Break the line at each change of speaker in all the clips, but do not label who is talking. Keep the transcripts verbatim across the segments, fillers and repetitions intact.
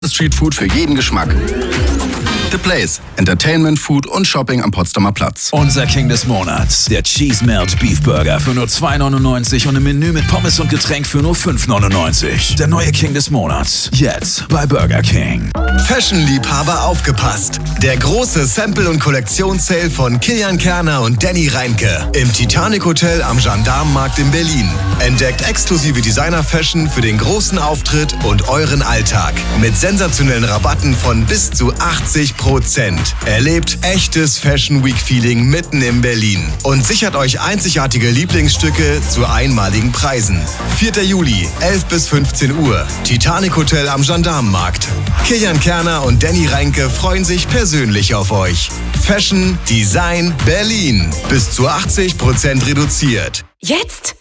Streetfood für jeden Geschmack. The Place. Entertainment, Food und Shopping am Potsdamer Platz.
Unser King des Monats. Der Cheese Melt Beef Burger für nur zwei neunundneunzig und ein Menü mit Pommes und Getränk für nur fünf neunundneunzig. Der neue King des Monats. Jetzt bei Burger King.
Fashion-Liebhaber aufgepasst. Der große Sample- und Kollektionssale von Kilian Kerner und Danny Reinke im Titanic Hotel am Gendarmenmarkt in Berlin. Entdeckt exklusive Designer-Fashion für den großen Auftritt und euren Alltag. Mit sensationellen Rabatten von bis zu achtzig Prozent. Erlebt echtes Fashion Week Feeling mitten in Berlin und sichert euch einzigartige Lieblingsstücke zu einmaligen Preisen. vierter Juli, elf bis fünfzehn Uhr. Titanic Hotel am Gendarmenmarkt. Kilian Kerner und Danny Reinke freuen sich persönlich auf euch. Fashion, Design, Berlin. Bis zu achtzig Prozent reduziert.
Jetzt?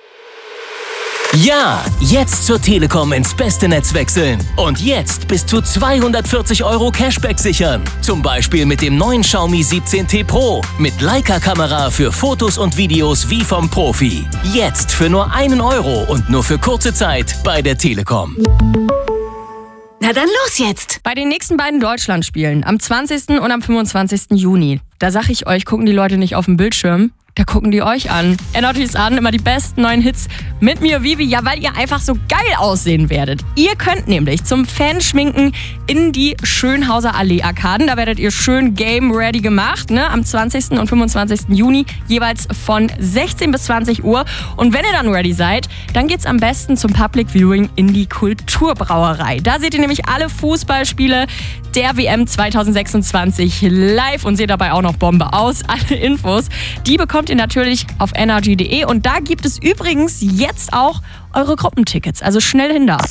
Ja, jetzt zur Telekom ins beste Netz wechseln. Und jetzt bis zu zweihundertvierzig Euro Cashback sichern. Zum Beispiel mit dem neuen Xiaomi siebzehn T Pro. Mit Leica-Kamera für Fotos und Videos wie vom Profi. Jetzt für nur einen Euro und nur für kurze Zeit bei der Telekom.
Na dann los jetzt!
Bei den nächsten beiden Deutschlandspielen, am zwanzigsten und am fünfundzwanzigsten Juni, da sag ich euch, gucken die Leute nicht auf dem Bildschirm, da gucken die euch an. Energy's an, immer die besten neuen Hits mit mir, Vivi, ja, weil ihr einfach so geil aussehen werdet. Ihr könnt nämlich zum Fanschminken in die Schönhauser Allee-Arkaden. Da werdet ihr schön game-ready gemacht, ne? Am zwanzigsten und fünfundzwanzigsten Juni, jeweils von sechzehn bis zwanzig Uhr. Und wenn ihr dann ready seid, dann geht's am besten zum Public Viewing in die Kulturbrauerei. Da seht ihr nämlich alle Fußballspiele der W M zweitausendsechsundzwanzig live und seht dabei auch noch Bombe aus. Alle Infos, die bekommt ihr natürlich auf energy punkt de und da gibt es übrigens jetzt auch eure Gruppentickets, also schnell hin da.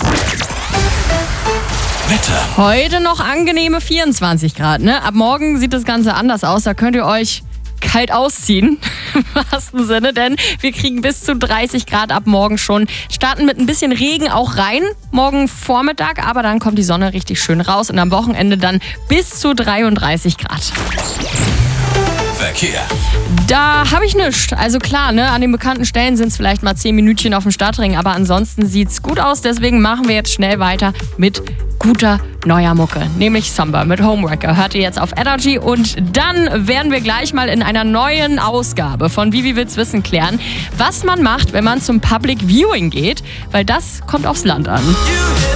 Wetter.
Heute noch angenehme vierundzwanzig Grad, ne? Ab morgen sieht das Ganze anders aus, da könnt ihr euch kalt ausziehen, im wahrsten Sinne, denn wir kriegen bis zu dreißig Grad ab morgen schon. Starten mit ein bisschen Regen auch rein, morgen Vormittag, aber dann kommt die Sonne richtig schön raus und am Wochenende dann bis zu dreiunddreißig Grad.
Verkehr.
Da habe ich nichts. Also klar, ne, an den bekannten Stellen sind es vielleicht mal zehn Minütchen auf dem Startring, aber ansonsten sieht's gut aus. Deswegen machen wir jetzt schnell weiter mit guter neuer Mucke, nämlich Samba mit Homewrecker. Hört ihr jetzt auf Energy und dann werden wir gleich mal in einer neuen Ausgabe von Vivi will's wissen klären, was man macht, wenn man zum Public Viewing geht, weil das kommt aufs Land an.